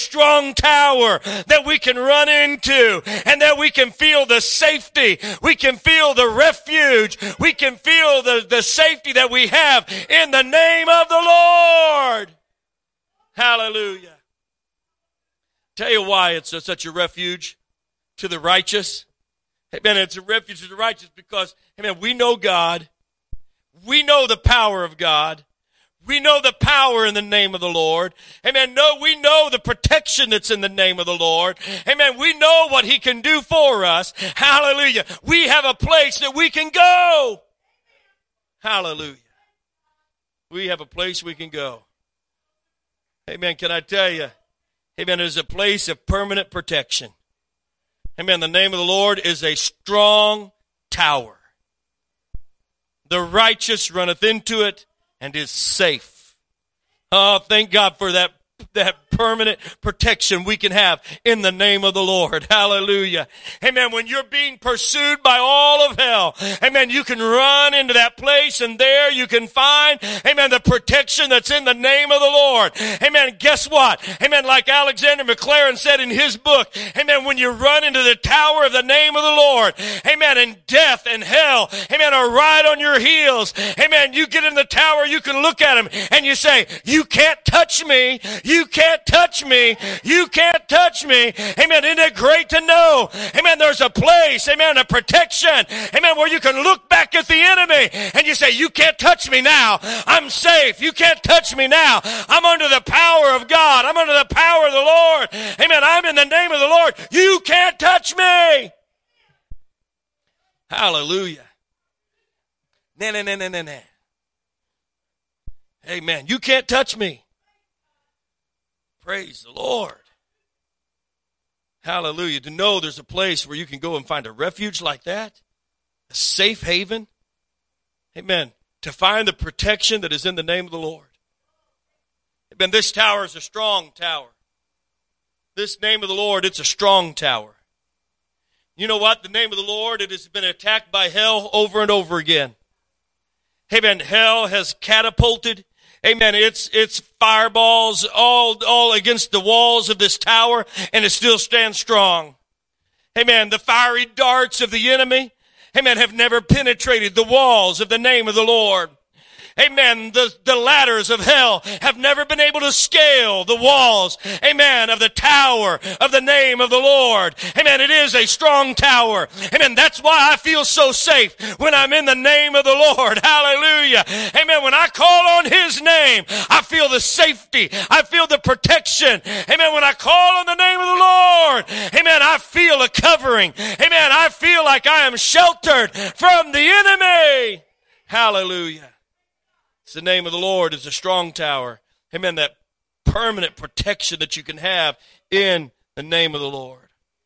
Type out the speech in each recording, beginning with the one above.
strong tower that we can run into and that we can feel the safety. We can feel the refuge. We can feel the safety that we have in the name of the Lord. Hallelujah. Tell you why it's such a refuge to the righteous. Amen. It's a refuge to the righteous because, amen, we know God. We know the power of God. We know the power in the name of the Lord. Amen. We know the protection that's in the name of the Lord. Amen. We know what He can do for us. Hallelujah. We have a place that we can go. Hallelujah. We have a place we can go. Amen. Can I tell you? Amen. There's a place of permanent protection. Amen. The name of the Lord is a strong tower. The righteous runneth into it and is safe. Oh, thank God for that permanent protection we can have in the name of the Lord. Hallelujah. Amen. When you're being pursued by all of hell, amen, you can run into that place and there you can find, amen, the protection that's in the name of the Lord. Amen. Guess what? Amen. Like Alexander McLaren said in his book, amen, when you run into the tower of the name of the Lord, amen, and death and hell, amen, are right on your heels. Amen. You get in the tower, you can look at him and you say, you can't touch me. You can't touch me. You can't touch me. Amen. Isn't it great to know? Amen. There's a place, amen, a protection, amen, where you can look back at the enemy and you say, you can't touch me now. I'm safe. You can't touch me now. I'm under the power of God. I'm under the power of the Lord. Amen. I'm in the name of the Lord. You can't touch me. Hallelujah. Nah. Amen. You can't touch me. Praise the Lord. Hallelujah. To know there's a place where you can go and find a refuge like that, a safe haven. Amen. To find the protection that is in the name of the Lord. Amen. This tower is a strong tower. This name of the Lord, it's a strong tower. You know what? The name of the Lord, it has been attacked by hell over and over again. Amen. Hell has catapulted, amen, it's fireballs all against the walls of this tower, and it still stands strong. Amen. The fiery darts of the enemy, amen, have never penetrated the walls of the name of the Lord. Amen. The ladders of hell have never been able to scale the walls, amen, of the tower of the name of the Lord. Amen. It is a strong tower. Amen. That's why I feel so safe when I'm in the name of the Lord. Hallelujah. Amen. When I call on His name, I feel the safety. I feel the protection. Amen. When I call on the name of the Lord, amen, I feel a covering. Amen. I feel like I am sheltered from the enemy. Hallelujah. The name of the Lord is a strong tower. Amen. That permanent protection that you can have in the name of the Lord.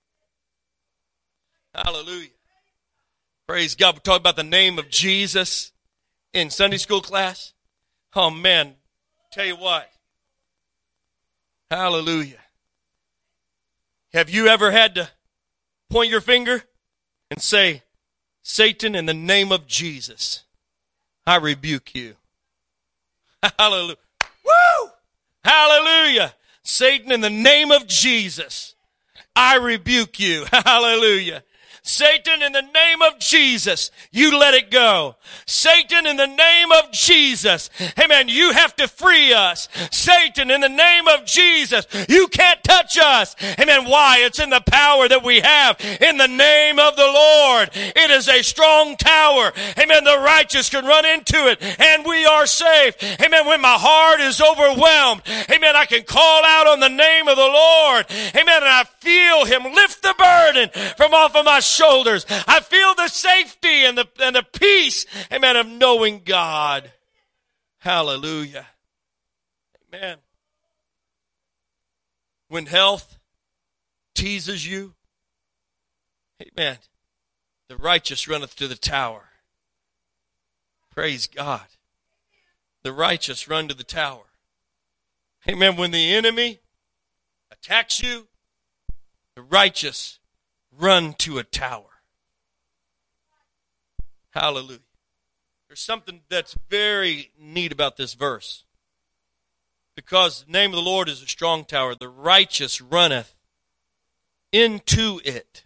Hallelujah. Praise God. We're talking about the name of Jesus in Sunday school class. Oh, man. Tell you what. Hallelujah. Have you ever had to point your finger and say, Satan, in the name of Jesus, I rebuke you? Hallelujah. Woo! Hallelujah. Satan, in the name of Jesus, I rebuke you. Hallelujah. Satan, in the name of Jesus, you let it go. Satan, in the name of Jesus, amen, you have to free us. Satan, in the name of Jesus, you can't touch us. Amen. Why? It's in the power that we have in the name of the Lord. It is a strong tower. Amen. The righteous can run into it and we are safe. Amen. When my heart is overwhelmed, amen, I can call out on the name of the Lord. Amen. And I feel Him lift the burden from off of my shoulders. I feel the safety and the peace, amen, of knowing God. Hallelujah. Amen. When health teases you, amen, the righteous runneth to the tower. Praise God. The righteous run to the tower. Amen. When the enemy attacks you, the righteous run to a tower. Hallelujah. There's something that's very neat about this verse. Because the name of the Lord is a strong tower. The righteous runneth into it.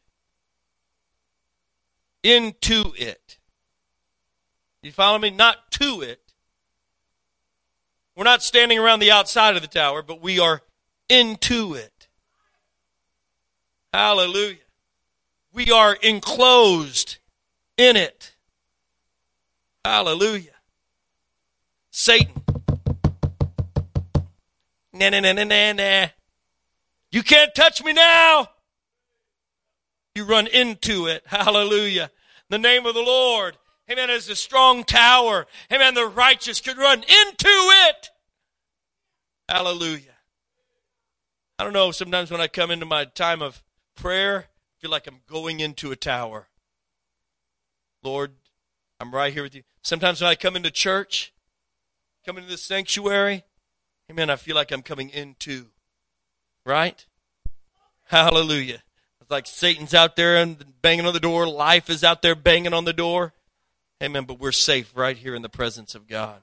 Into it. You follow me? Not to it. We're not standing around the outside of the tower, but we are into it. Hallelujah. We are enclosed in it. Hallelujah. Satan. Nah. You can't touch me now. You run into it. Hallelujah. The name of the Lord, amen, is a strong tower. Amen, the righteous could run into it. Hallelujah. I don't know, sometimes when I come into my time of prayer, I feel like I'm going into a tower. Lord, I'm right here with you. Sometimes when I come into church, come into the sanctuary, amen, I feel like I'm coming into, right? Hallelujah. It's like Satan's out there and banging on the door. Life is out there banging on the door. Amen, but we're safe right here in the presence of God.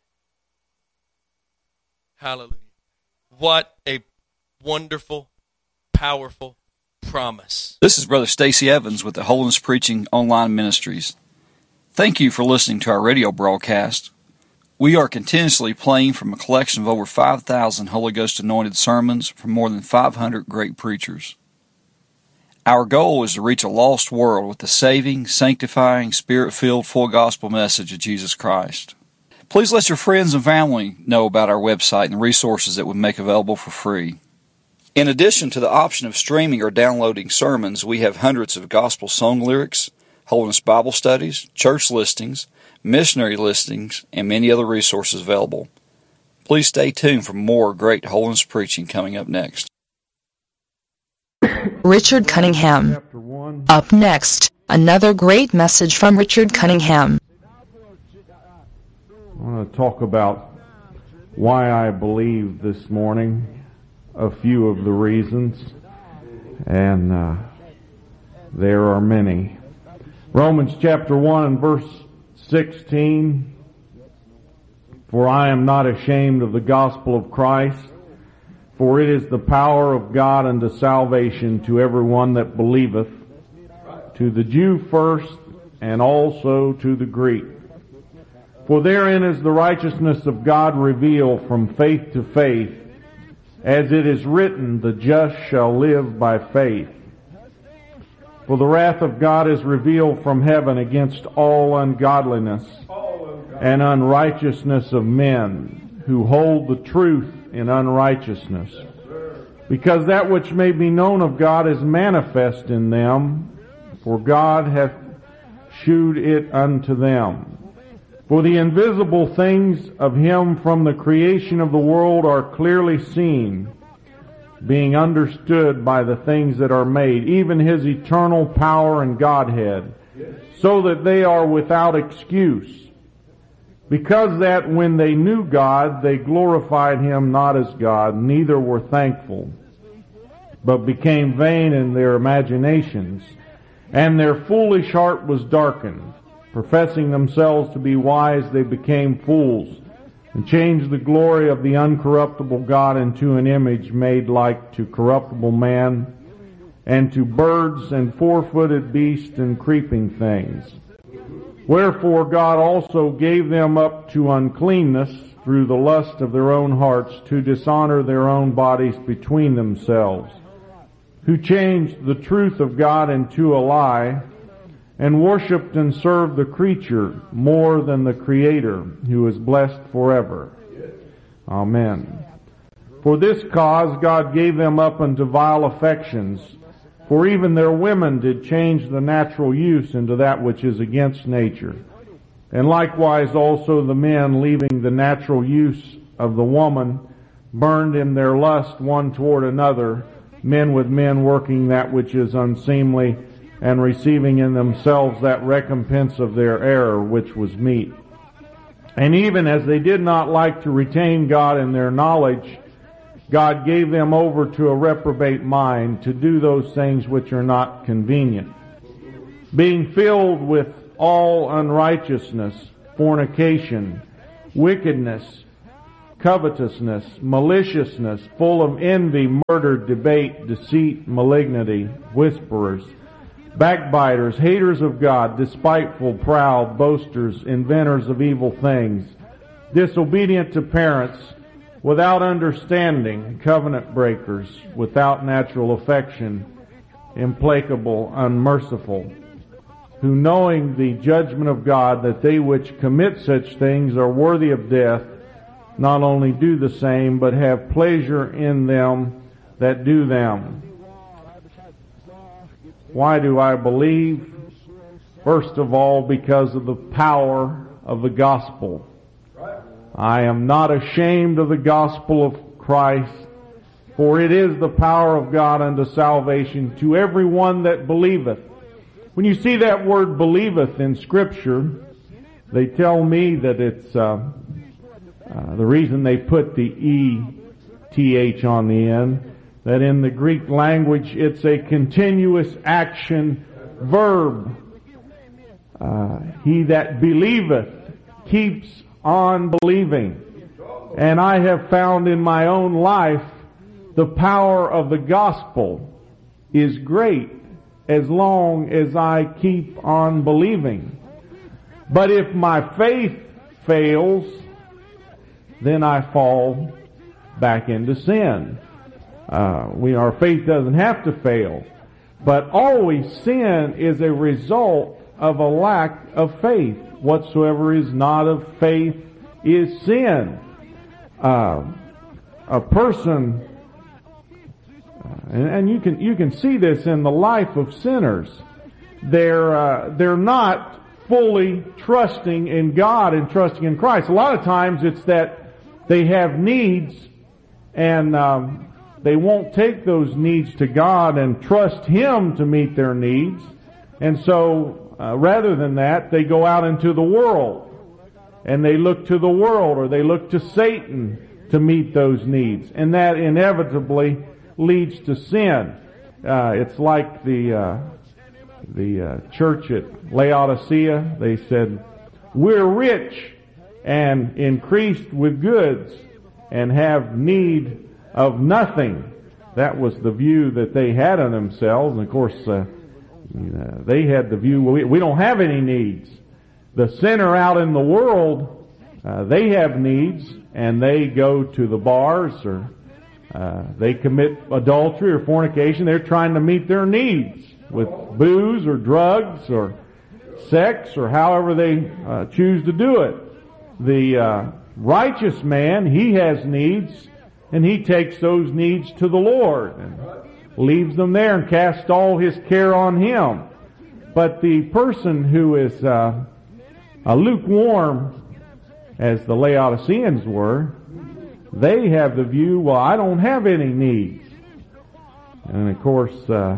Hallelujah. What a wonderful, powerful promise. This is Brother Stacy Evans with the Holiness Preaching Online Ministries. Thank you for listening to our radio broadcast. We are continuously playing from a collection of over 5,000 Holy Ghost anointed sermons from more than 500 great preachers. Our goal is to reach a lost world with the saving, sanctifying, Spirit-filled, full gospel message of Jesus Christ. Please let your friends and family know about our website and the resources that we make available for free. In addition to the option of streaming or downloading sermons, we have hundreds of gospel song lyrics, Holiness Bible studies, church listings, missionary listings, and many other resources available. Please stay tuned for more great holiness preaching coming up next. Richard Cunningham. Up next, another great message from Richard Cunningham. I want to talk about why I believe this morning, a few of the reasons, and there are many. Romans chapter 1 and verse 16, for I am not ashamed of the gospel of Christ, for it is the power of God unto salvation to everyone that believeth, to the Jew first, and also to the Greek. For therein is the righteousness of God revealed from faith to faith, as it is written, the just shall live by faith. For the wrath of God is revealed from heaven against all ungodliness and unrighteousness of men, who hold the truth in unrighteousness. Because that which may be known of God is manifest in them, for God hath shewed it unto them. For the invisible things of Him from the creation of the world are clearly seen, being understood by the things that are made, even His eternal power and Godhead, so that they are without excuse. Because that when they knew God, they glorified Him not as God, neither were thankful, but became vain in their imaginations, and their foolish heart was darkened. Professing themselves to be wise, they became fools, and changed the glory of the uncorruptible God into an image made like to corruptible man, and to birds and four-footed beasts and creeping things. Wherefore God also gave them up to uncleanness through the lust of their own hearts, to dishonor their own bodies between themselves, who changed the truth of God into a lie, and worshipped and served the creature more than the Creator, who is blessed forever. Amen. For this cause God gave them up unto vile affections, for even their women did change the natural use into that which is against nature. And likewise also the men, leaving the natural use of the woman, burned in their lust one toward another, men with men working that which is unseemly, and receiving in themselves that recompense of their error which was meet. And even as they did not like to retain God in their knowledge, God gave them over to a reprobate mind to do those things which are not convenient, being filled with all unrighteousness, fornication, wickedness, covetousness, maliciousness, full of envy, murder, debate, deceit, malignity, whisperers, backbiters, haters of God, despiteful, proud, boasters, inventors of evil things, disobedient to parents, without understanding, covenant breakers, without natural affection, implacable, unmerciful, who knowing the judgment of God, that they which commit such things are worthy of death, not only do the same, but have pleasure in them that do them. Why do I believe? First of all, because of the power of the gospel. I am not ashamed of the gospel of Christ, for it is the power of God unto salvation to every one that believeth. When you see that word believeth in Scripture, they tell me that it's the reason they put the ETH on the end, that in the Greek language it's a continuous action verb. He that believeth keeps on believing. And I have found in my own life the power of the gospel is great as long as I keep on believing. But if my faith fails, then I fall back into sin. Our faith doesn't have to fail, but always sin is a result of a lack of faith. Whatsoever is not of faith is sin. A person, and you can see this in the life of sinners. They're not fully trusting in God and trusting in Christ. A lot of times it's that they have needs and they won't take those needs to God and trust Him to meet their needs. And so rather than that, they go out into the world and they look to the world, or they look to Satan to meet those needs. And that inevitably leads to sin. It's like the church at Laodicea. They said, "We're rich and increased with goods and have need of nothing." That was the view that they had of themselves. And of course, they had the view, we don't have any needs. The sinner out in the world, they have needs, and they go to the bars, or they commit adultery or fornication. They're trying to meet their needs with booze or drugs or sex, or however they choose to do it. The righteous man, he has needs, and he takes those needs to the Lord and leaves them there and casts all his care on Him. But the person who is lukewarm, as the Laodiceans were, they have the view, well, I don't have any needs. And of course,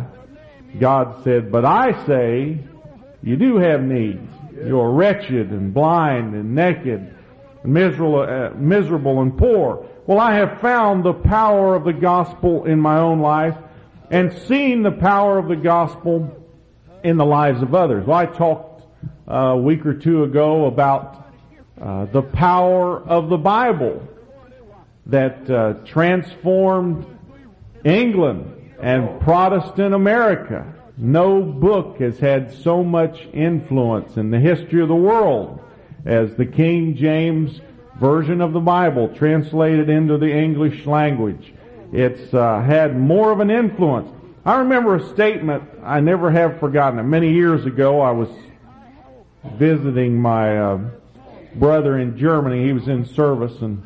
God said, but I say, you do have needs. You're wretched and blind and naked, miserable and poor. Well, I have found the power of the gospel in my own life and seen the power of the gospel in the lives of others. Well, I talked a week or two ago about the power of the Bible that transformed England and Protestant America. No book has had so much influence in the history of the world as the King James Version of the Bible translated into the English language. It's had more of an influence. I remember a statement, I never have forgotten it. Many years ago, I was visiting my brother in Germany. He was in service, and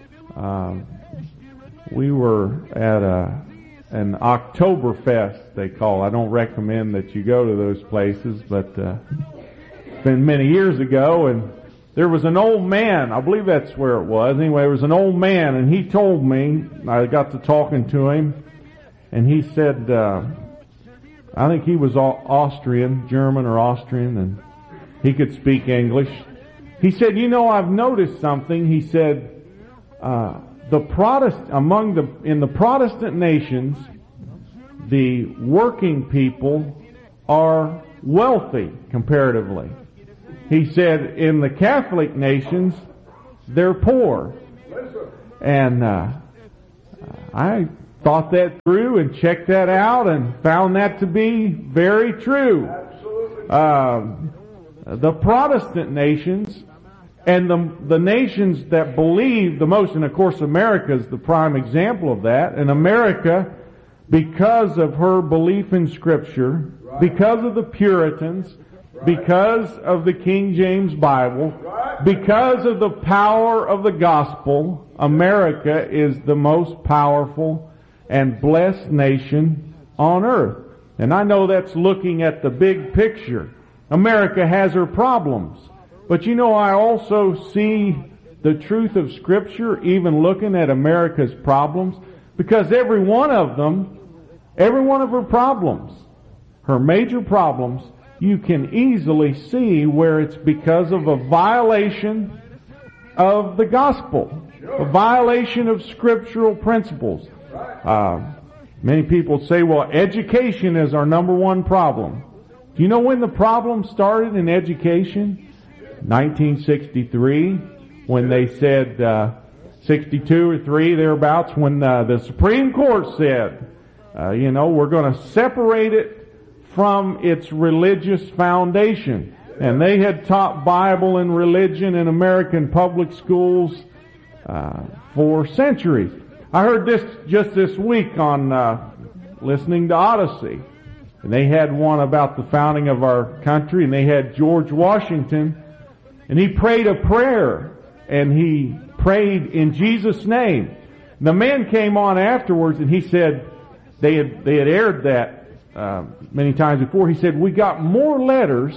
we were at an Oktoberfest, they call it. I don't recommend that you go to those places, but it's been many years ago, and there was an old man, I believe that's where it was. Anyway, there was an old man, and he told me, I got to talking to him, and he said, I think he was Austrian, German or Austrian, and he could speak English. He said, I've noticed something. He said, in the Protestant nations, the working people are wealthy comparatively. He said, in the Catholic nations, they're poor. And I thought that through and checked that out and found that to be very true. The Protestant nations and the nations that believe the most, and of course America is the prime example of that, and America, because of her belief in Scripture, because of the Puritans, because of the King James Bible, because of the power of the gospel, America is the most powerful and blessed nation on earth. And I know that's looking at the big picture. America has her problems. But you know, I also see the truth of Scripture even looking at America's problems, because every one of her problems, her major problems, you can easily see where it's because of a violation of the gospel, a violation of scriptural principles. Many people say, well, education is our number one problem. Do you know when the problem started in education? 1963, when they said, 62 or 3, thereabouts, when the Supreme Court said, we're going to separate it from its religious foundation. And they had taught Bible and religion in American public schools for centuries. I heard this just this week on listening to Odyssey. And they had one about the founding of our country, and they had George Washington, and he prayed a prayer, and he prayed in Jesus' name. And the man came on afterwards, and he said, they had aired that many times before. He said, we got more letters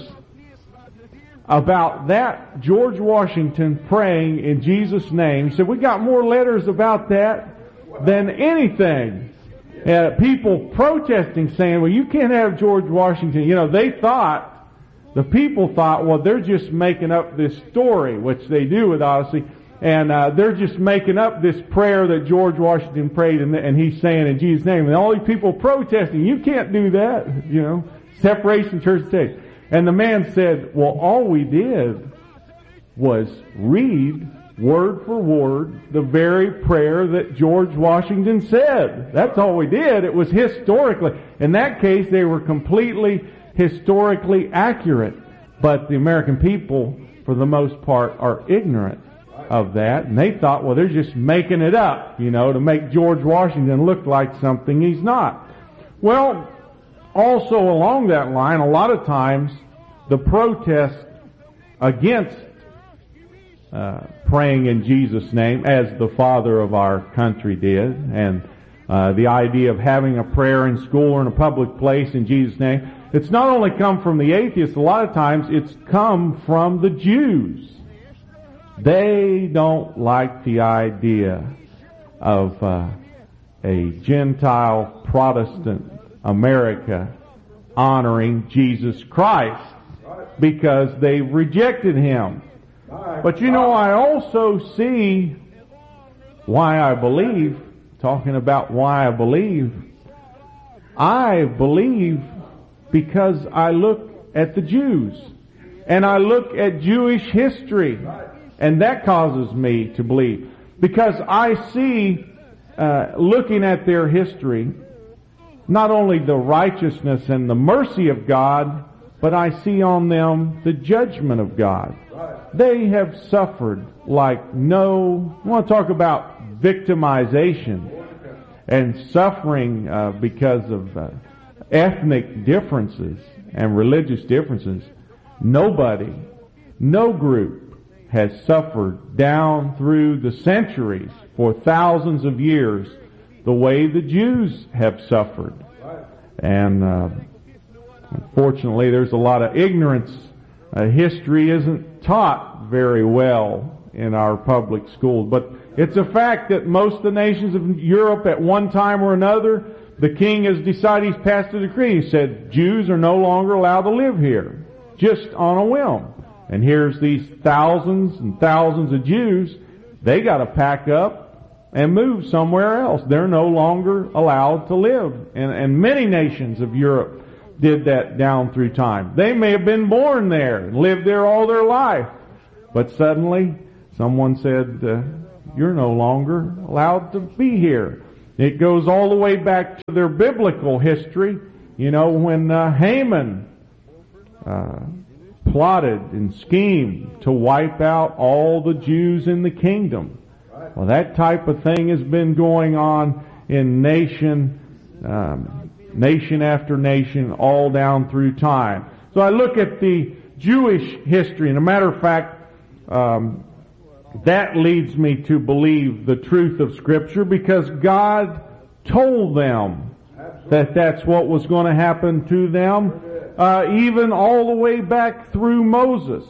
about that George Washington praying in Jesus' name. He said, we got more letters about that than anything. People protesting, saying, well, you can't have George Washington. The people thought, well, they're just making up this story, which they do with Odyssey, and they're just making up this prayer that George Washington prayed, and he's saying in Jesus' name. And all these people protesting, you can't do that, separation church and state. And the man said, well, all we did was read word for word the very prayer that George Washington said. That's all we did. It was historically. In that case, they were completely historically accurate. But the American people, for the most part, are ignorant of that. And they thought, well, they're just making it up, to make George Washington look like something he's not. Well, also along that line, a lot of times, the protest against praying in Jesus' name, as the father of our country did, and the idea of having a prayer in school or in a public place in Jesus' name, it's not only come from the atheists, a lot of times it's come from the Jews. They don't like the idea of a Gentile Protestant America honoring Jesus Christ because they rejected Him. But I also see why I believe, talking about why I believe because I look at the Jews, and I look at Jewish history, and that causes me to believe. Because I see, looking at their history, not only the righteousness and the mercy of God, but I see on them the judgment of God. They have suffered like I want to talk about victimization and suffering because of ethnic differences and religious differences. No group has suffered down through the centuries for thousands of years the way the Jews have suffered. And unfortunately, there's a lot of ignorance. History isn't taught very well in our public schools. But it's a fact that most of the nations of Europe at one time or another, the king has decided, he's passed a decree. He said, Jews are no longer allowed to live here, just on a whim. And here's these thousands and thousands of Jews. They got to pack up and move somewhere else. They're no longer allowed to live. And many nations of Europe did that down through time. They may have been born there and lived there all their life. But suddenly, someone said, you're no longer allowed to be here. It goes all the way back to their biblical history, when Haman plotted and schemed to wipe out all the Jews in the kingdom. Well, that type of thing has been going on in nation after nation, all down through time. So I look at the Jewish history, and a matter of fact, that leads me to believe the truth of Scripture, because God told them that that's what was going to happen to them, even all the way back through Moses,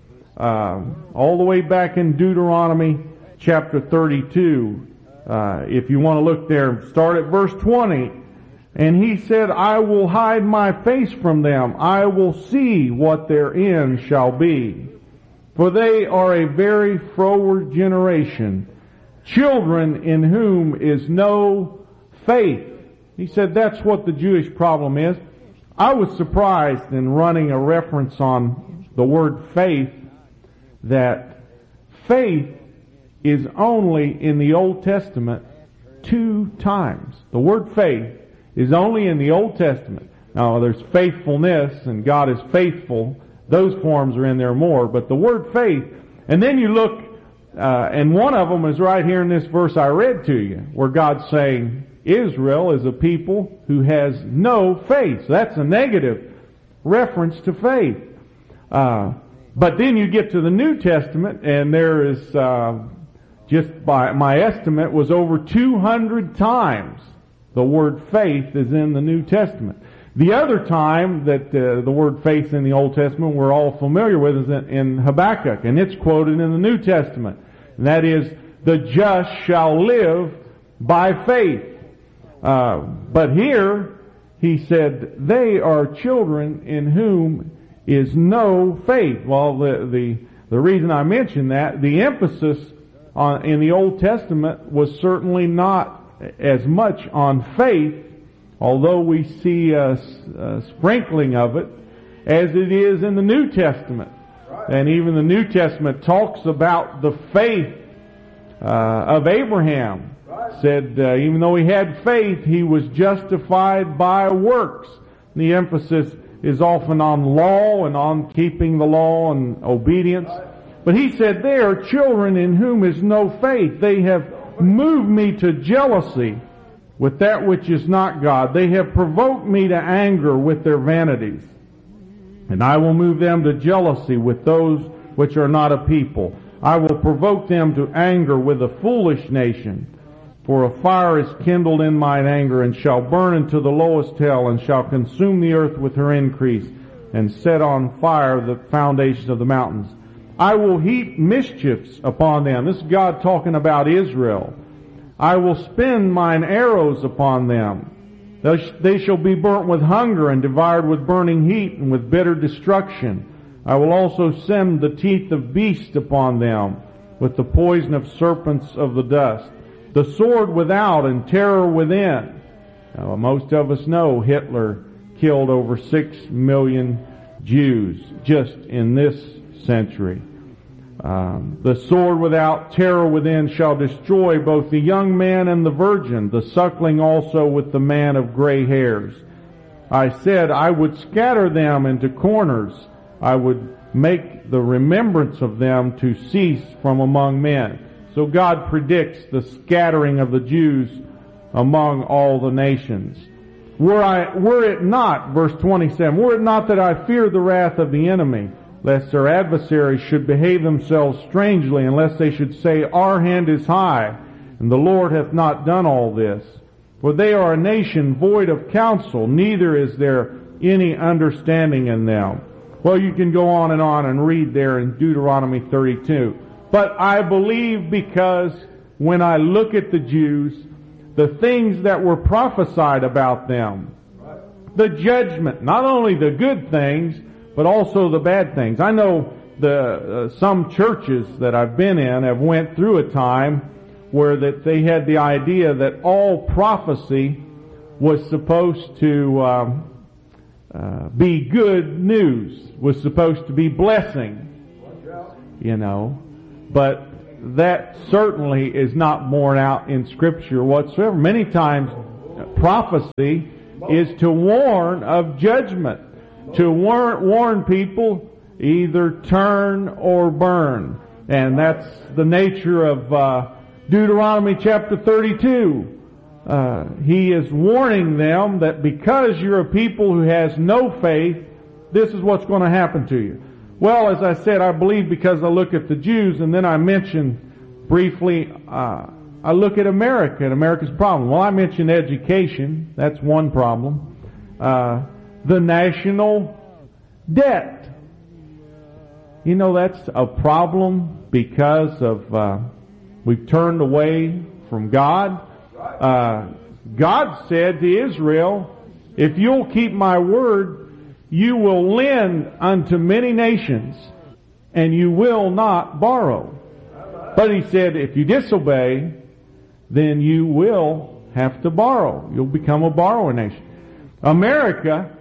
all the way back in Deuteronomy chapter 32. If you want to look there, start at verse 20. And he said, I will hide my face from them. I will see what their end shall be. For they are a very froward generation, children in whom is no faith. He said that's what the Jewish problem is. I was surprised in running a reference on the word faith, that faith is only in the Old Testament 2 times. The word faith is only in the Old Testament. Now, there's faithfulness, and God is faithful. Those forms are in there more. But the word faith, and then you look, and one of them is right here in this verse I read to you, where God's saying Israel is a people who has no faith. So that's a negative reference to faith. But then you get to the New Testament, and there is, just by my estimate, was over 200 times the word faith is in the New Testament. The other time that the word faith in the Old Testament we're all familiar with is in Habakkuk, and it's quoted in the New Testament. And that is, the just shall live by faith. But here, he said, they are children in whom is no faith. Well, the reason I mention that, the emphasis in the Old Testament was certainly not as much on faith, although we see a sprinkling of it, as it is in the New Testament. And even the New Testament talks about the faith of Abraham. Said even though he had faith, he was justified by works. And the emphasis is often on law and on keeping the law and obedience. But he said, they are children in whom is no faith. They have moved me to jealousy with that which is not God. They have provoked me to anger with their vanities. And I will move them to jealousy with those which are not a people. I will provoke them to anger with a foolish nation. For a fire is kindled in mine anger, and shall burn into the lowest hell, and shall consume the earth with her increase, and set on fire the foundations of the mountains. I will heap mischiefs upon them. This is God talking about Israel. I will spin mine arrows upon them. They shall be burnt with hunger, and devoured with burning heat, and with bitter destruction. I will also send the teeth of beasts upon them, with the poison of serpents of the dust. The sword without and terror within. Now, most of us know Hitler killed over 6 million Jews just in this century. The sword without, terror within shall destroy both the young man and the virgin, the suckling also with the man of gray hairs. I said I would scatter them into corners. I would make the remembrance of them to cease from among men. So God predicts the scattering of the Jews among all the nations. Were it not, verse 27, were it not that I fear the wrath of the enemy, lest their adversaries should behave themselves strangely, unless they should say, our hand is high, and the Lord hath not done all this. For they are a nation void of counsel, neither is there any understanding in them. Well, you can go on and read there in Deuteronomy 32. But I believe, because when I look at the Jews, the things that were prophesied about them, the judgment, not only the good things, but also the bad things. I know some churches that I've been in have went through a time where that they had the idea that all prophecy was supposed to be good news, was supposed to be blessing, But that certainly is not borne out in Scripture whatsoever. Many times prophecy is to warn of judgment, to warn people either turn or burn. And that's the nature of Deuteronomy chapter 32. He is warning them that because you're a people who has no faith, this is what's going to happen to you. Well, as I said, I believe because I look at the Jews, and then I mentioned briefly, I look at America and America's problem. Well, I mentioned education. That's one problem. The national debt. You know, that's a problem because of we've turned away from God. God said to Israel, if you'll keep my word, you will lend unto many nations, and you will not borrow. But he said, if you disobey, then you will have to borrow. You'll become a borrowing nation. America,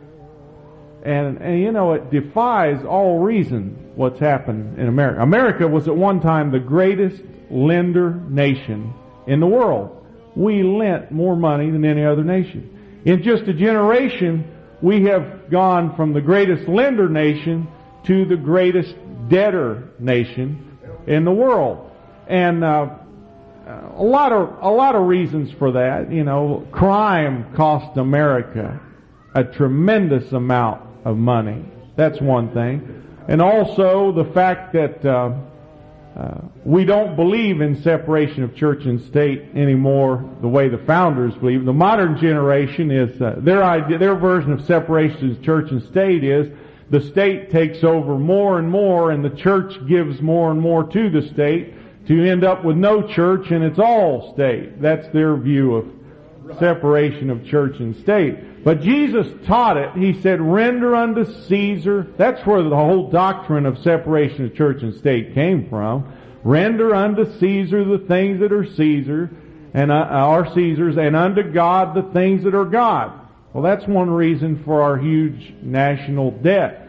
and you know, it defies all reason what's happened in America. America was at one time the greatest lender nation in the world. We lent more money than any other nation. In just a generation, we have gone from the greatest lender nation to the greatest debtor nation in the world. And a lot of reasons for that. You know, crime cost America a tremendous amount of money. That's one thing. And also the fact that we don't believe in separation of church and state anymore the way the founders believe. The modern generation is their version of separation of church and state is the state takes over more and more, and the church gives more and more to the state to end up with no church and it's all state. That's their view of separation of church and state. But Jesus taught it. He said, render unto Caesar. That's where the whole doctrine of separation of church and state came from. Render unto Caesar the things that are Caesar and are Caesar's, and unto God the things that are God. Well, that's one reason for our huge national debt.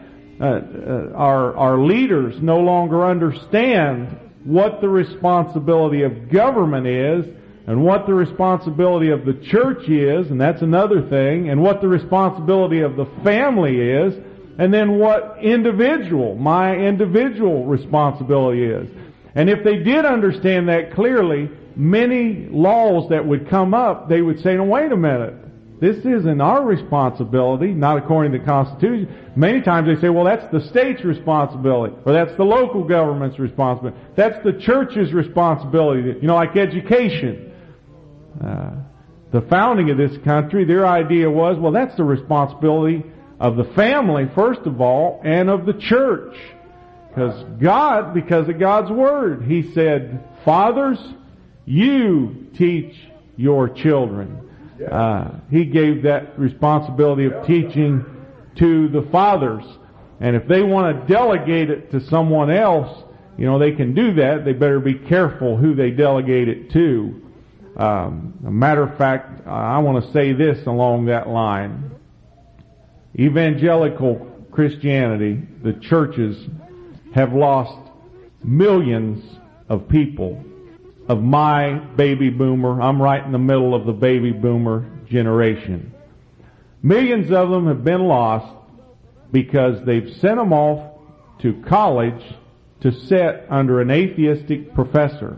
Our leaders no longer understand what the responsibility of government is, and what the responsibility of the church is, and that's another thing, and what the responsibility of the family is, and then what my individual responsibility is. And if they did understand that clearly, many laws that would come up, they would say, no, wait a minute, this isn't our responsibility, not according to the Constitution. Many times they say, well, that's the state's responsibility, or that's the local government's responsibility. That's the church's responsibility, you know, like education. The founding of this country, their idea was, well, that's the responsibility of the family, first of all, and of the church. Because of God's Word, He said, fathers, you teach your children. He gave that responsibility of teaching to the fathers. And if they want to delegate it to someone else, you know, they can do that. They better be careful who they delegate it to. A matter of fact, I want to say this along that line. Evangelical Christianity, the churches, have lost millions of people of my baby boomer. I'm right in the middle of the baby boomer generation. Millions of them have been lost because they've sent them off to college to sit under an atheistic professor.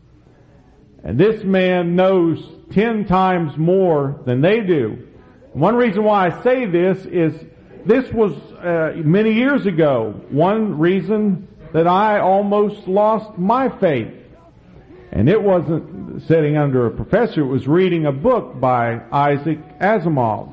And this man knows 10 times more than they do. One reason why I say this is this was many years ago. One reason that I almost lost my faith. And it wasn't sitting under a professor. It was reading a book by Isaac Asimov.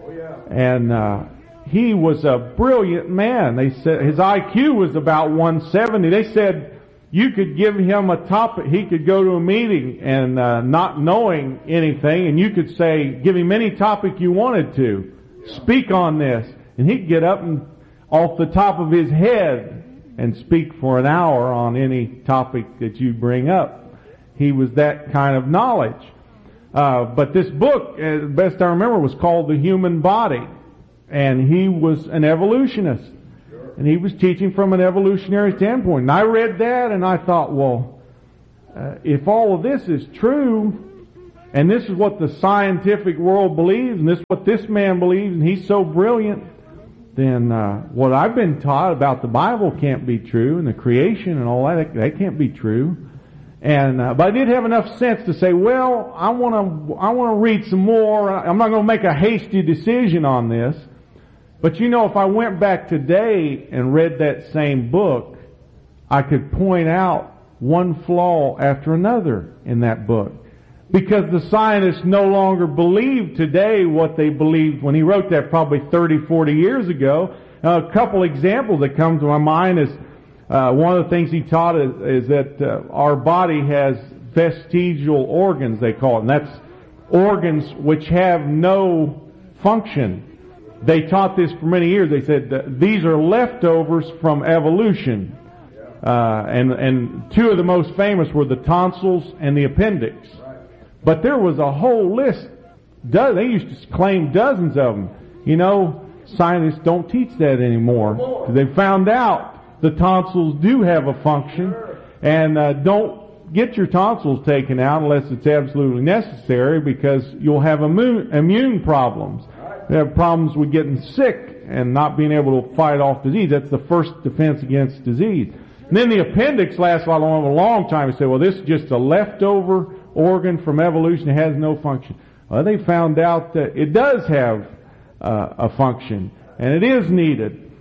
And he was a brilliant man. They said his IQ was about 170. They said you could give him a topic. He could go to a meeting and not knowing anything, and you could say, give him any topic you wanted to. Speak on this. And he'd get up and off the top of his head and speak for an hour on any topic that you bring up. He was that kind of knowledge. But this book, as best I remember, was called The Human Body. And he was an evolutionist. And he was teaching from an evolutionary standpoint. And I read that and I thought, well, if all of this is true, and this is what the scientific world believes, and this is what this man believes, and he's so brilliant, then what I've been taught about the Bible can't be true, and the creation and all that can't be true. And but I did have enough sense to say, well, I want to read some more. I'm not going to make a hasty decision on this. But you know, if I went back today and read that same book, I could point out one flaw after another in that book. Because the scientists no longer believe today what they believed when he wrote that probably 30, 40 years ago. A couple examples that come to my mind is one of the things he taught is that our body has vestigial organs, they call it. And that's organs which have no function. They taught this for many years. They said these are leftovers from evolution. And two of the most famous were the tonsils and the appendix. But there was a whole list. They used to claim dozens of them. You know, scientists don't teach that anymore. They found out the tonsils do have a function, and don't get your tonsils taken out unless it's absolutely necessary, because you'll have immune problems. You have problems with getting sick and not being able to fight off disease. That's the first defense against disease. And then the appendix lasts a long time. You say, well, this is just a leftover organ from evolution. It has no function. Well, they found out that it does have a function, and it is needed.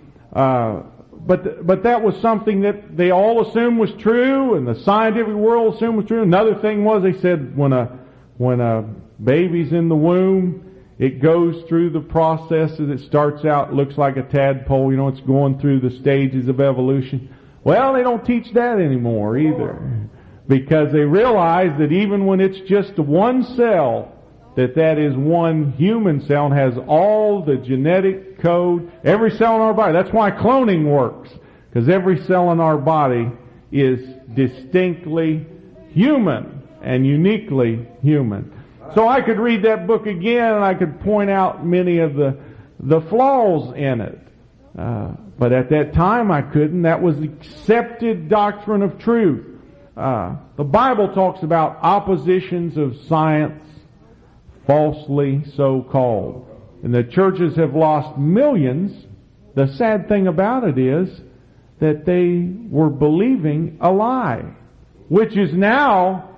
But that was something that they all assumed was true, and the scientific world assumed was true. Another thing was, they said when a baby's in the womb, it goes through the processes. It starts out, looks like a tadpole. You know, it's going through the stages of evolution. Well, they don't teach that anymore either, because they realize that even when it's just one cell, that is one human cell and has all the genetic code, every cell in our body. That's why cloning works, because every cell in our body is distinctly human and uniquely human. So I could read that book again and I could point out many of the flaws in it. But at that time I couldn't. That was accepted doctrine of truth. The Bible talks about oppositions of science, falsely so called. And the churches have lost millions. The sad thing about it is that they were believing a lie, which is now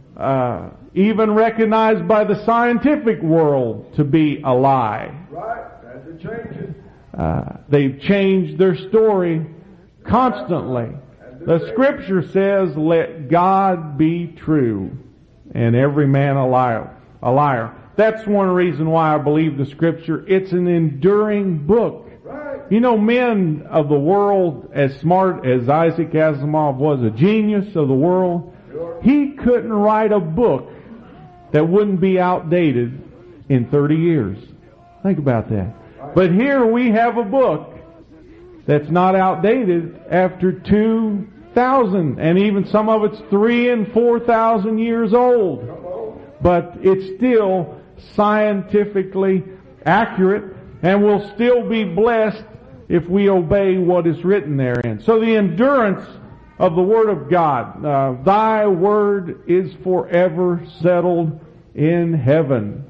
even recognized by the scientific world to be a lie. Right, that's a change. They've changed their story constantly. The Scripture says, let God be true and every man a liar. That's one reason why I believe the Scripture. It's an enduring book. Right. You know, men of the world, as smart as Isaac Asimov was, a genius of the world, he couldn't write a book that wouldn't be outdated in 30 years. Think about that. But here we have a book that's not outdated after 2,000, and even some of it's 3,000 and 4,000 years old. But it's still scientifically accurate, and will still be blessed if we obey what is written therein. So the endurance of the Word of God. Thy Word is forever settled in heaven.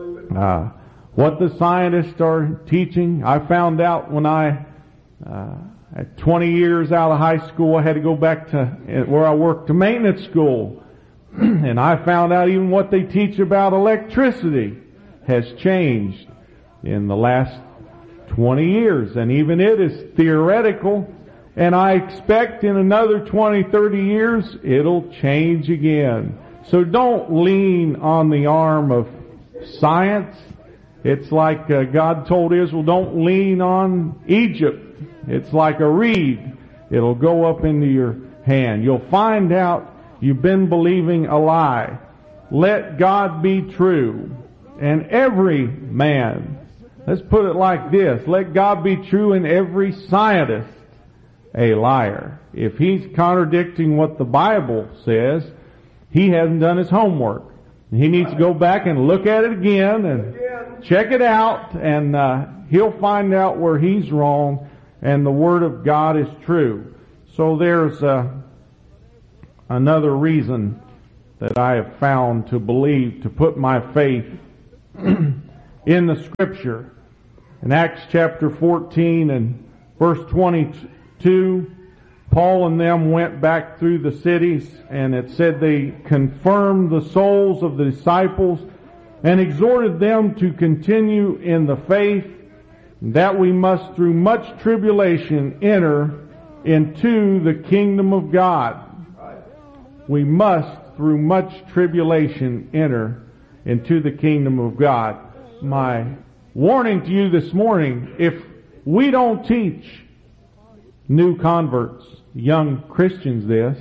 What the scientists are teaching, I found out when at 20 years out of high school, I had to go back to where I worked to maintenance school. And I found out even what they teach about electricity has changed in the last 20 years. And even it is theoretical. And I expect in another 20, 30 years, it'll change again. So don't lean on the arm of science. It's like God told Israel, don't lean on Egypt. It's like a reed. It'll go up into your hand. You'll find out you've been believing a lie. Let God be true. And every man, let's put it like this, let God be true and every scientist a liar. If he's contradicting what the Bible says, he hasn't done his homework. He needs to go back and look at it again and check it out, and he'll find out where he's wrong and the Word of God is true. So there's another reason that I have found to believe, to put my faith in the Scripture. In Acts chapter 14 and verse 22, Paul and them went back through the cities, and it said they confirmed the souls of the disciples and exhorted them to continue in the faith, that we must through much tribulation enter into the kingdom of God. We must through much tribulation enter into the kingdom of God. My warning to you this morning, if we don't teach new converts, young Christians this,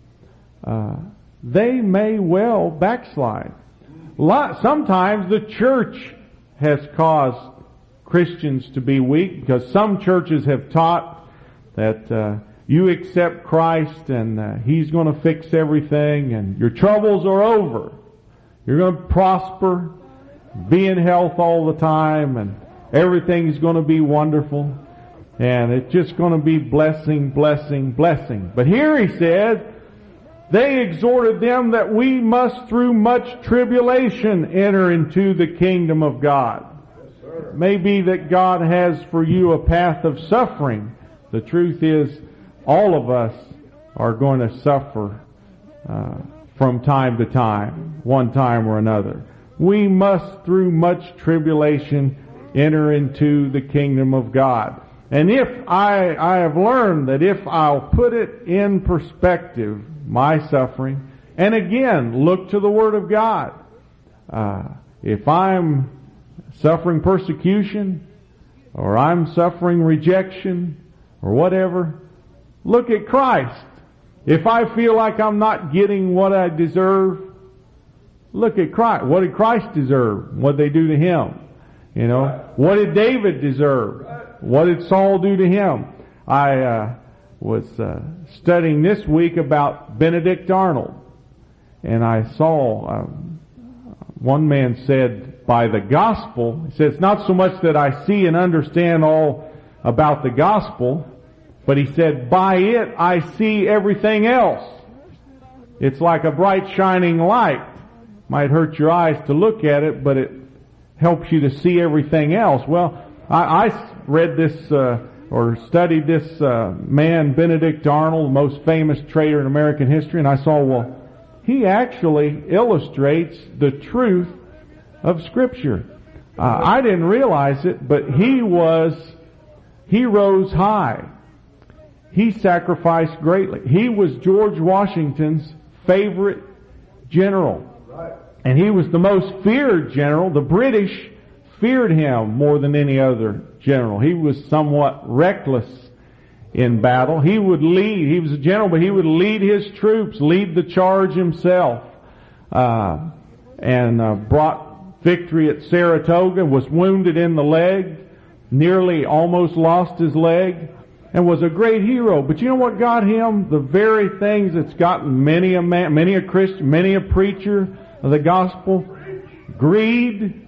they may well backslide. Sometimes the church has caused Christians to be weak, because some churches have taught that you accept Christ and He's going to fix everything and your troubles are over. You're going to prosper, be in health all the time, and everything's going to be wonderful. And it's just going to be blessing, blessing, blessing. But here he said, they exhorted them that we must through much tribulation enter into the kingdom of God. It may be that God has for you a path of suffering. The truth is, all of us are going to suffer from time to time, one time or another. We must through much tribulation enter into the kingdom of God. And if I have learned that if I'll put it in perspective, my suffering, and again, look to the Word of God. If I'm suffering persecution, or I'm suffering rejection, or whatever, look at Christ. If I feel like I'm not getting what I deserve, look at Christ. What did Christ deserve? What did they do to Him? You know, what did David deserve? What did Saul do to him? I was studying this week about Benedict Arnold, and I saw one man said, by the gospel, he said, it's not so much that I see and understand all about the gospel, but he said, by it I see everything else. It's like a bright shining light. Might hurt your eyes to look at it, but it helps you to see everything else. Well, I read this or studied this man, Benedict Arnold, the most famous trader in American history, and I saw, well, he actually illustrates the truth of Scripture. I didn't realize it, but he rose high. He sacrificed greatly. He was George Washington's favorite general. And he was the most feared general. The British feared him more than any other general. He was somewhat reckless in battle. He would lead. He was a general, but he would lead his troops, lead the charge himself, and brought victory at Saratoga, was wounded in the leg, nearly almost lost his leg, and was a great hero. But you know what got him? The very things that's gotten many a man, many a Christian, many a preacher of the gospel. Greed.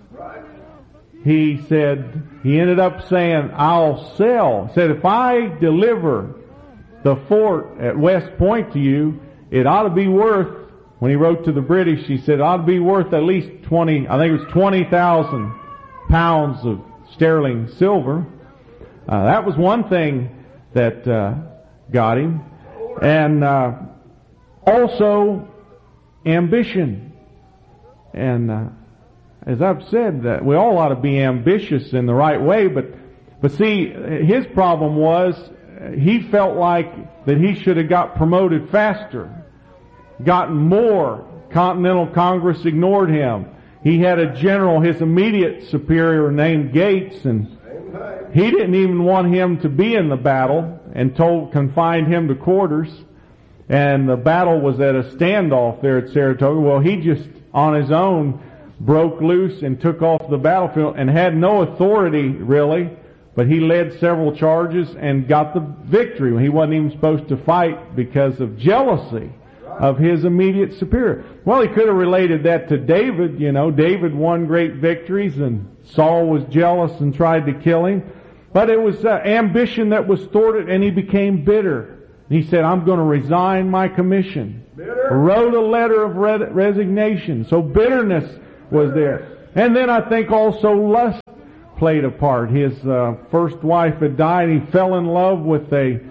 He said, he ended up saying, I'll sell. He said, if I deliver the fort at West Point to you, it ought to be worth, when he wrote to the British, he said, it ought to be worth at least 20,000 pounds of sterling silver. That was one thing that got him. And also ambition. And as I've said, that we all ought to be ambitious in the right way, but see, his problem was he felt like that he should have got promoted faster, gotten more. Continental Congress ignored him. He had a general, his immediate superior, named Gates, and he didn't even want him to be in the battle, and confined him to quarters. And the battle was at a standoff there at Saratoga. Well, he just on his own broke loose and took off the battlefield and had no authority really, but he led several charges and got the victory when he wasn't even supposed to fight because of jealousy of his immediate superior. Well, he could have related that to David. You know, David won great victories and Saul was jealous and tried to kill him. But it was ambition that was thwarted, and he became bitter. He said, I'm going to resign my commission. Wrote a letter of resignation. So bitterness was there. And then I think also lust played a part. His first wife had died. He fell in love with a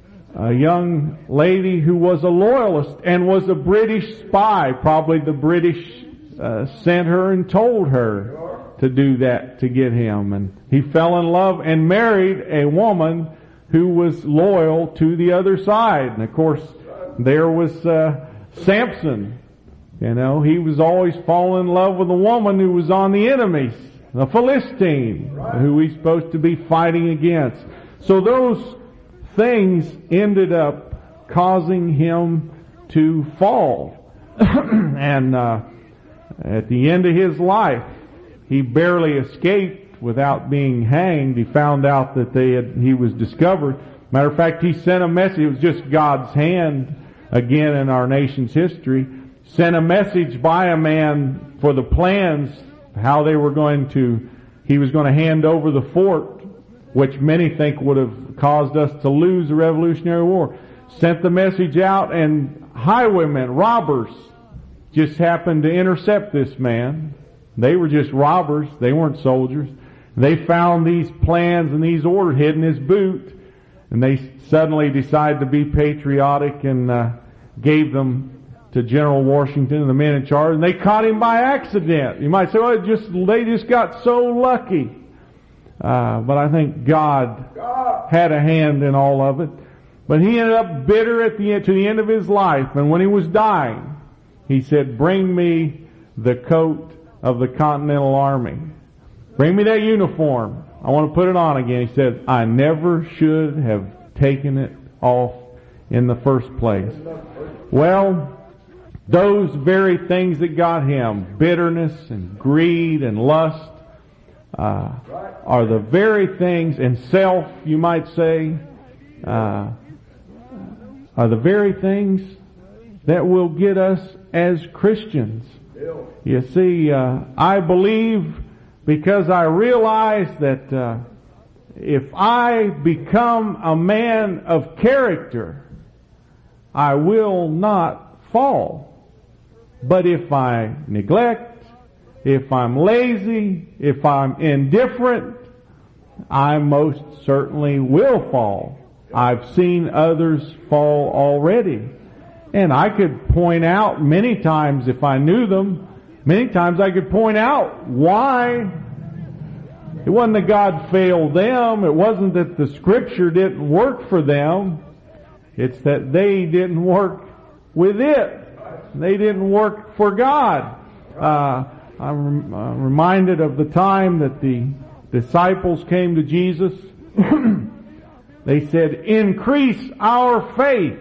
young lady who was a loyalist and was a British spy. Probably the British sent her and told her to do that to get him. And he fell in love and married a woman who was loyal to the other side. And of course, there was Samson. You know, he was always falling in love with a woman who was on the enemies, the Philistine, who he's supposed to be fighting against. So those things ended up causing him to fall. And at the end of his life, he barely escaped without being hanged. He found out that he was discovered. Matter of fact, he sent a message. It was just God's hand again in our nation's history. Sent a message by a man for the plans, how they were he was going to hand over the fort, which many think would have caused us to lose the Revolutionary War. Sent the message out, and highwaymen, robbers, just happened to intercept this man. They were just robbers. They weren't soldiers. They found these plans and these orders hid in his boot, and they suddenly decided to be patriotic and gave them to General Washington and the men in charge, and they caught him by accident. You might say, well, they just got so lucky. But I think God had a hand in all of it. But he ended up bitter to the end of his life, and when he was dying, he said, bring me the coat of the Continental Army. Bring me that uniform. I want to put it on again. He said, I never should have taken it off in the first place. Well, those very things that got him, bitterness and greed and lust, are the very things, and self, you might say, are the very things that will get us as Christians. You see, I believe, because I realize that if I become a man of character, I will not fall. But if I neglect, if I'm lazy, if I'm indifferent, I most certainly will fall. I've seen others fall already. And I could point out many times, if I knew them, many times I could point out why. It wasn't that God failed them. It wasn't that the Scripture didn't work for them. It's that they didn't work with it. They didn't work for God. I'm reminded of the time that the disciples came to Jesus. They said, increase our faith.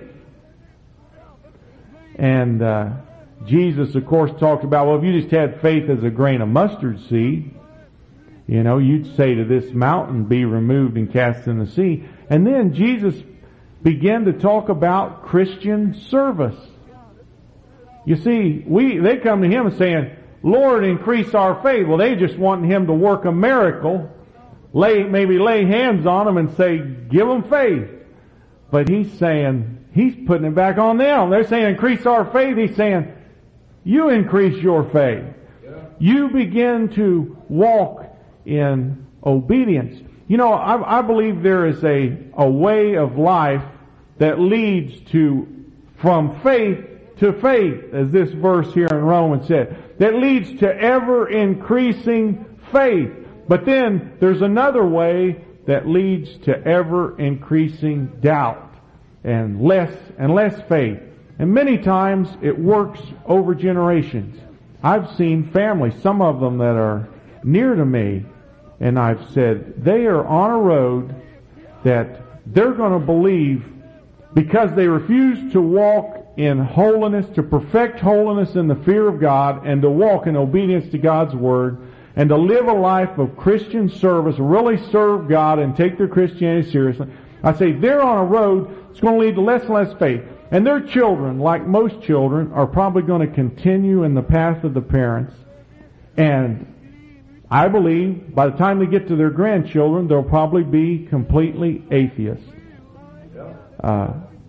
And Jesus, of course, talked about, well, if you just had faith as a grain of mustard seed, you know, you'd say to this mountain, be removed and cast in the sea. And then Jesus began to talk about Christian service. You see, they come to him and saying, Lord, increase our faith. Well, they just want him to work a miracle, maybe lay hands on them and say, give them faith. But he's saying, he's putting it back on them. They're saying, increase our faith. He's saying, you increase your faith. You begin to walk in obedience. You know, I believe there is a way of life that leads from faith to faith, as this verse here in Romans said, that leads to ever increasing faith. But then there's another way that leads to ever increasing doubt and less faith. And many times it works over generations. I've seen families, some of them that are near to me, and I've said they are on a road that they're going to believe, because they refuse to walk in holiness, to perfect holiness in the fear of God, and to walk in obedience to God's Word, and to live a life of Christian service, really serve God and take their Christianity seriously. I say they're on a road that's going to lead to less and less faith. And their children, like most children, are probably going to continue in the path of the parents. And I believe by the time they get to their grandchildren, they'll probably be completely atheists.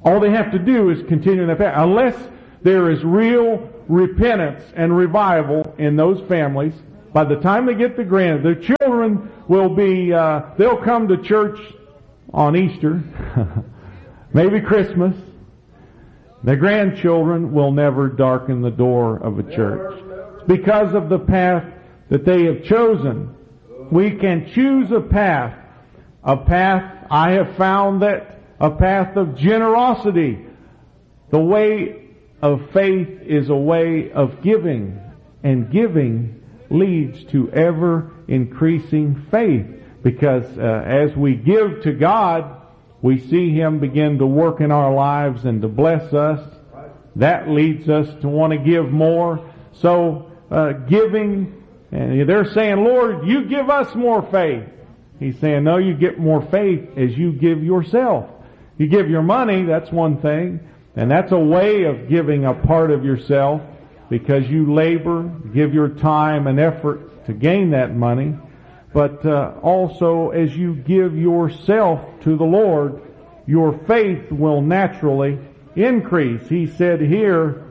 All they have to do is continue in that path. Unless there is real repentance and revival in those families, by the time they get the their children will be, they'll come to church on Easter, maybe Christmas. Their grandchildren will never darken the door of a church. It's because of the path that they have chosen. We can choose a path. I have found that a path of generosity. The way of faith is a way of giving, and giving leads to ever increasing faith, because as we give to God, we see Him begin to work in our lives and to bless us. That leads us to want to give more. So giving, and they're saying, Lord, you give us more faith. He's saying, no, you get more faith as you give yourself. You give your money, that's one thing, and that's a way of giving a part of yourself, because you labor, give your time and effort to gain that money. But also, as you give yourself to the Lord, your faith will naturally increase. He said here,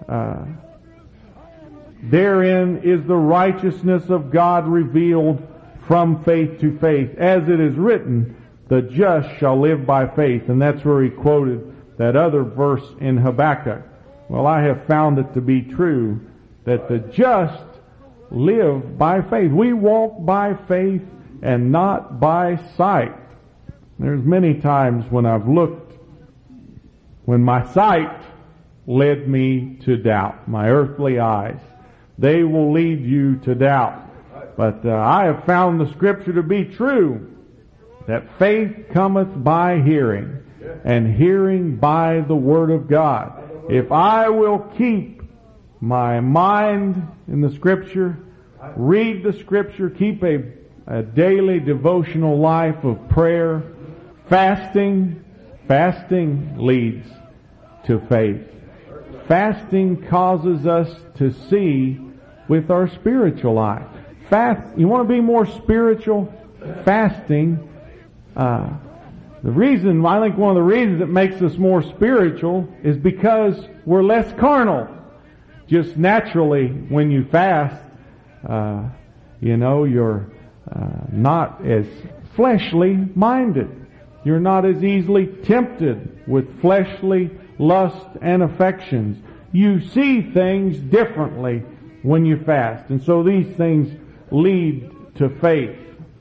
therein is the righteousness of God revealed from faith to faith. As it is written, the just shall live by faith. And that's where he quoted that other verse in Habakkuk. Well, I have found it to be true that the just live by faith. We walk by faith and not by sight. There's many times when I've looked, when my sight led me to doubt, my earthly eyes. They will lead you to doubt. But I have found the Scripture to be true, that faith cometh by hearing, and hearing by the Word of God. If I will keep my mind in the Scripture, read the Scripture, keep a daily devotional life of prayer, fasting leads to faith. Fasting causes us to see with our spiritual eye. You want to be more spiritual? Fasting. I think one of the reasons it makes us more spiritual is because we're less carnal. Just naturally, when you fast, you're not as fleshly minded. You're not as easily tempted with fleshly lust and affections. You see things differently when you fast. And so these things lead to faith.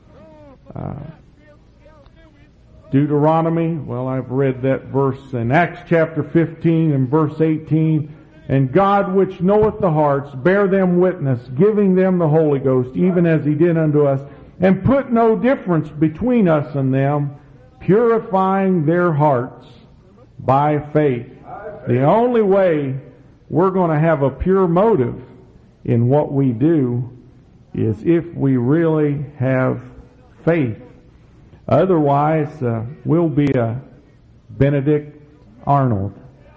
Deuteronomy, well, I've read that verse in Acts chapter 15 and verse 18. And God which knoweth the hearts, bear them witness, giving them the Holy Ghost, even as He did unto us, and put no difference between us and them, purifying their hearts by faith. The only way we're going to have a pure motive in what we do is if we really have faith. Otherwise, we'll be a Benedict Arnold.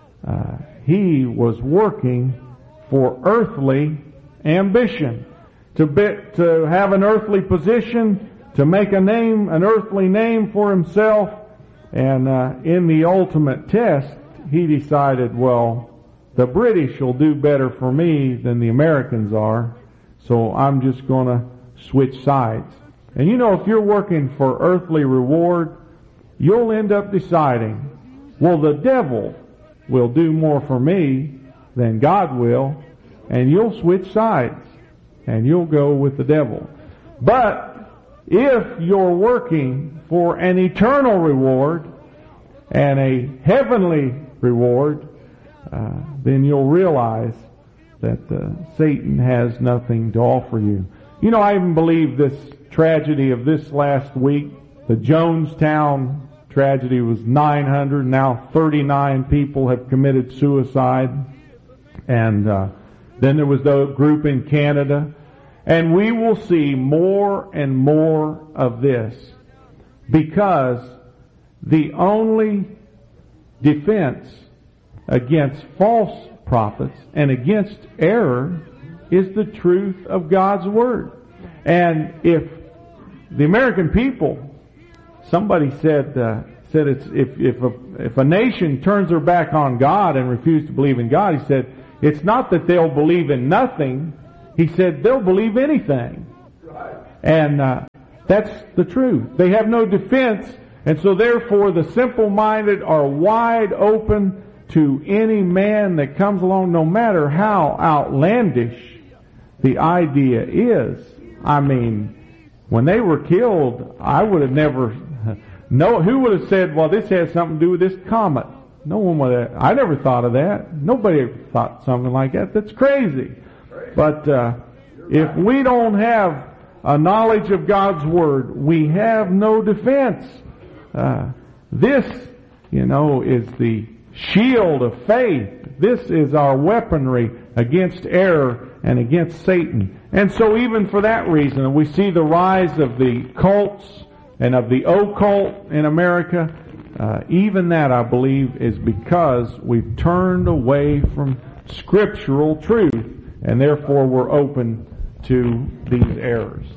He was working for earthly ambition, to have an earthly position, to make a name, an earthly name for himself. And in the ultimate test, he decided, well, the British will do better for me than the Americans are, so I'm just going to switch sides. And if you're working for earthly reward, you'll end up deciding, well, the devil will do more for me than God will, and you'll switch sides, and you'll go with the devil. But if you're working for an eternal reward and a heavenly reward, then you'll realize that Satan has nothing to offer you. I even believe this tragedy of this last week, the Jonestown tragedy, was 900. Now 39 people have committed suicide. And then there was the group in Canada. And we will see more and more of this, because the only defense against false prophets and against error is the truth of God's Word. And if the American people, somebody said said if a nation turns their back on God and refuses to believe in God, he said, it's not that they'll believe in nothing. He said they'll believe anything. And that's the truth. They have no defense, and so therefore the simple-minded are wide open to any man that comes along, no matter how outlandish the idea is. I mean, when they were killed, I would have never... who would have said, well, this has something to do with this comet? No one would have... I never thought of that. Nobody ever thought something like that. That's crazy. But if we don't have a knowledge of God's Word, we have no defense. This, is the shield of faith. This is our weaponry against error and against Satan. And so even for that reason, we see the rise of the cults and of the occult in America. Even that, I believe, is because we've turned away from scriptural truth, and therefore we're open to these errors.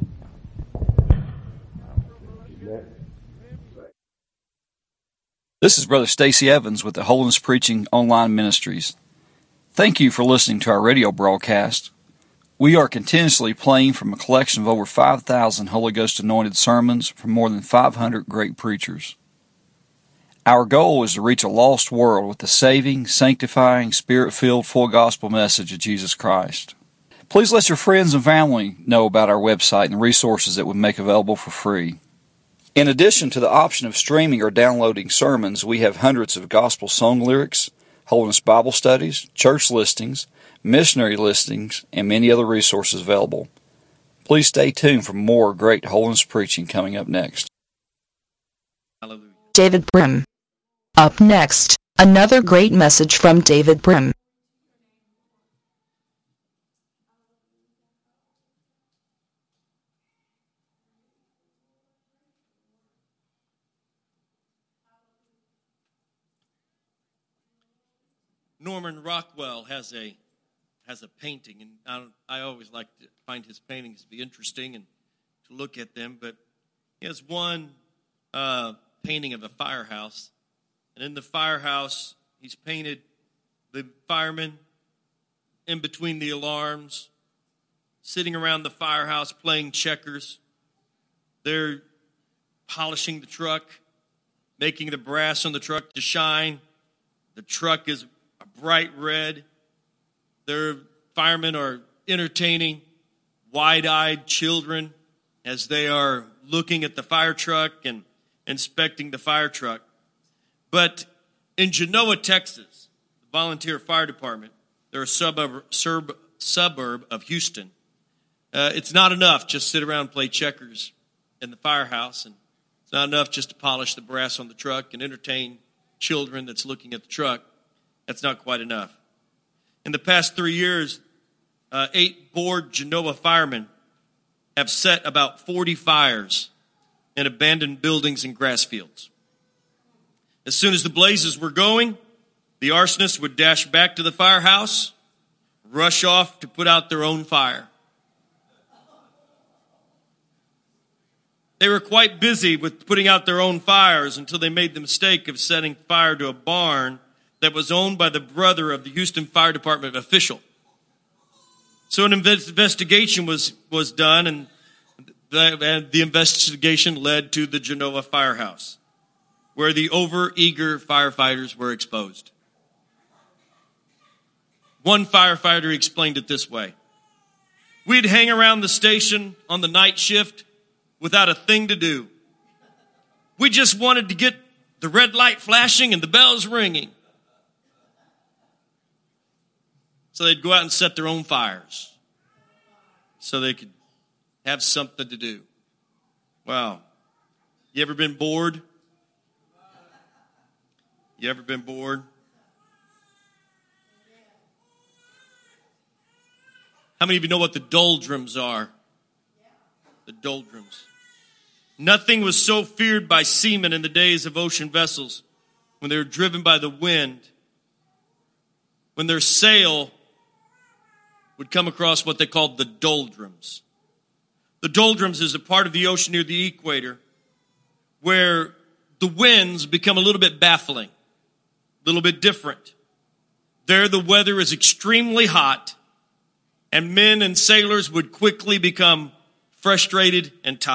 This is Brother Stacy Evans with the Holiness Preaching Online Ministries. Thank you for listening to our radio broadcast. We are continuously playing from a collection of over 5,000 Holy Ghost anointed sermons from more than 500 great preachers. Our goal is to reach a lost world with the saving, sanctifying, Spirit-filled, full gospel message of Jesus Christ. Please let your friends and family know about our website and the resources that we make available for free. In addition to the option of streaming or downloading sermons, we have hundreds of gospel song lyrics, Holiness Bible studies, church listings, missionary listings, and many other resources available. Please stay tuned for more great holiness preaching coming up next. Hallelujah. David Brim. Up next, another great message from David Brim. Norman Rockwell has a painting, and I always like to find his paintings to be interesting and to look at them. But he has one painting of a firehouse, and in the firehouse, he's painted the firemen in between the alarms, sitting around the firehouse playing checkers. They're polishing the truck, making the brass on the truck to shine. The truck is a bright red. Their firemen are entertaining wide-eyed children as they are looking at the fire truck and inspecting the fire truck. But in Genoa, Texas, the volunteer fire department, they're a suburb of Houston. It's not enough just sit around and play checkers in the firehouse, and it's not enough just to polish the brass on the truck and entertain children that's looking at the truck. That's not quite enough. In the past 3 years, 8 bored Genoa firemen have set about 40 fires in abandoned buildings and grass fields. As soon as the blazes were going, the arsonists would dash back to the firehouse, rush off to put out their own fire. They were quite busy with putting out their own fires until they made the mistake of setting fire to a barn that was owned by the brother of the Houston Fire Department official. So an investigation was done, and the investigation led to the Genoa firehouse, where the overeager firefighters were exposed. One firefighter explained it this way: "We'd hang around the station on the night shift without a thing to do. We just wanted to get the red light flashing and the bells ringing. So they'd go out and set their own fires so they could have something to do." Wow. You ever been bored? You ever been bored? How many of you know what the doldrums are? The doldrums. Nothing was so feared by seamen in the days of ocean vessels when they were driven by the wind, when their sail would come across what they called the doldrums. The doldrums is a part of the ocean near the equator where the winds become a little bit baffling, a little bit different. There, the weather is extremely hot, and men and sailors would quickly become frustrated and tired.